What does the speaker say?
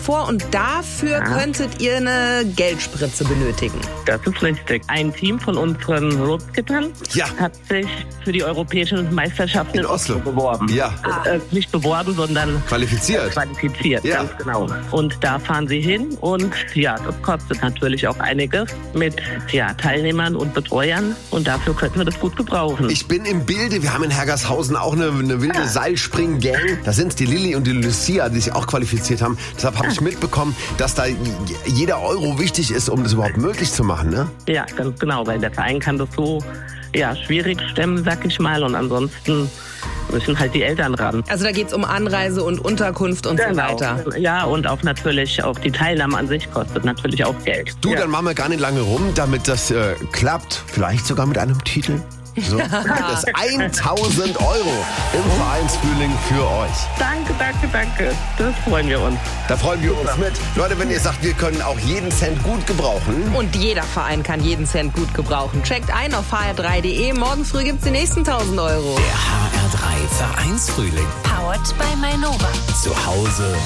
vor und dafür könntet ihr eine Geldspritze benötigen. Das ist richtig. Ein Team von unseren Roadskippern hat sich für die europäischen Meisterschaften in Oslo beworben. Ja. Nicht beworben, sondern qualifiziert, ganz genau. Und da fahren sie hin und das kostet natürlich auch einiges mit Teilnehmern und Betreuern und dafür könnten wir das gut gebrauchen. Ich bin im Bilde, wir haben in Hergershausen auch eine wilde Seilspring-Gang. Da sind die Lilly und die Lucia, die sich auch qualifiziert haben. Deshalb habe ich mitbekommen, dass da jeder Euro wichtig ist, um das überhaupt möglich zu machen, ne? Ja, ganz genau, weil der Verein kann das so schwierig stemmen, sag ich mal, und ansonsten müssen halt die Eltern ran. Also da geht's um Anreise und Unterkunft und so weiter. Ja, und auch natürlich auch die Teilnahme an sich kostet natürlich auch Geld. Du, dann machen wir gar nicht lange rum, damit das klappt. Vielleicht sogar mit einem Titel. So, das 1.000 Euro im Vereinsfrühling für euch. Danke. Das freuen wir uns. Da freuen wir uns mit. Leute, wenn ihr sagt, wir können auch jeden Cent gut gebrauchen. Und jeder Verein kann jeden Cent gut gebrauchen. Checkt ein auf hr3.de. Morgen früh gibt's die nächsten 1.000 Euro. Der HR3 Vereinsfrühling. Powered by Mainova. Zu Hause